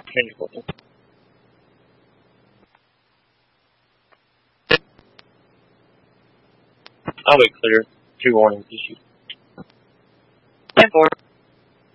Change button. Highway clear. 2 warnings issued. 10-4.